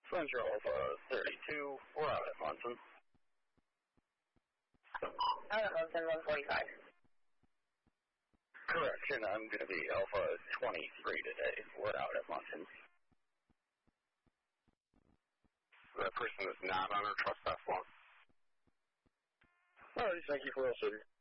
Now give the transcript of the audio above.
Central Alpha 32, we're out at Munson. Out at Munson, 145. Correction, I'm going to be Alpha 23 today. We're out at Munson. That person is not on our trespass law. All right, thank you for all, City.